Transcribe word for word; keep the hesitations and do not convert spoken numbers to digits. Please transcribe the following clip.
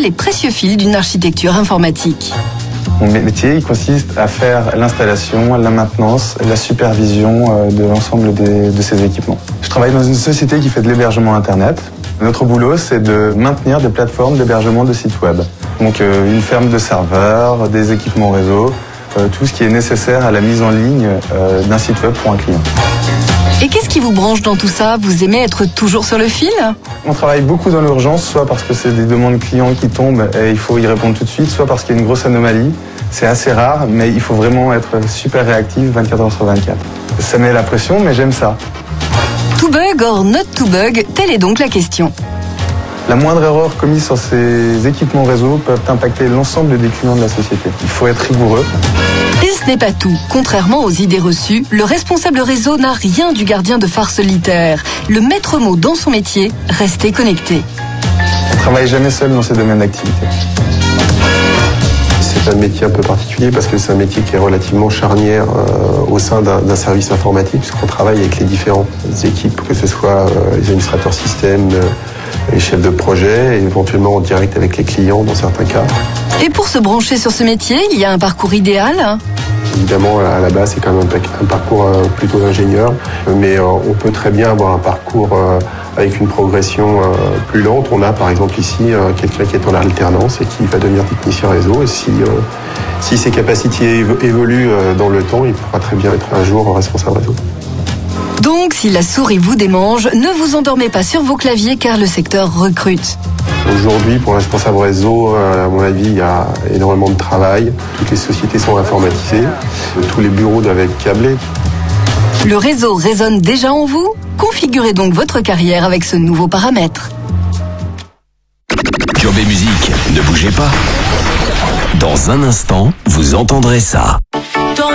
les précieux fils d'une architecture informatique. Mon métier il consiste à faire l'installation, la maintenance, la supervision de l'ensemble des, de ces équipements. Je travaille dans une société qui fait de l'hébergement Internet. Notre boulot, c'est de maintenir des plateformes d'hébergement de sites web. Donc euh, une ferme de serveurs, des équipements réseau, euh, tout ce qui est nécessaire à la mise en ligne euh, d'un site web pour un client. Et qu'est-ce qui vous branche dans tout ça? Vous aimez être toujours sur le fil? On travaille beaucoup dans l'urgence, soit parce que c'est des demandes clients qui tombent et il faut y répondre tout de suite, soit parce qu'il y a une grosse anomalie. C'est assez rare, mais il faut vraiment être super réactif vingt-quatre heures sur vingt-quatre. Ça met la pression, mais j'aime ça. To bug or not to bug, telle est donc la question. La moindre erreur commise sur ces équipements réseau peuvent impacter l'ensemble des clients de la société. Il faut être rigoureux. Et ce n'est pas tout. Contrairement aux idées reçues, le responsable réseau n'a rien du gardien de phare solitaire. Le maître mot dans son métier, rester connecté. On ne travaille jamais seul dans ces domaines d'activité. C'est un métier un peu particulier parce que c'est un métier qui est relativement charnière euh, au sein d'un, d'un service informatique puisqu'on travaille avec les différentes équipes, que ce soit euh, les administrateurs système, euh, les chefs de projet, et éventuellement en direct avec les clients dans certains cas. Et pour se brancher sur ce métier, il y a un parcours idéal? Évidemment, à la base, c'est quand même un parcours plutôt d'ingénieur, mais on peut très bien avoir un parcours avec une progression plus lente. On a par exemple ici quelqu'un qui est en alternance et qui va devenir technicien réseau. Et si, si ses capacités évoluent dans le temps, il pourra très bien être un jour responsable réseau. Donc, si la souris vous démange, ne vous endormez pas sur vos claviers car le secteur recrute. Aujourd'hui, pour un responsable réseau, à mon avis, il y a énormément de travail. Toutes les sociétés sont informatisées. Tous les bureaux doivent être câblés. Le réseau résonne déjà en vous? Configurez donc votre carrière avec ce nouveau paramètre. Pure B Musique, ne bougez pas. Dans un instant, vous entendrez ça.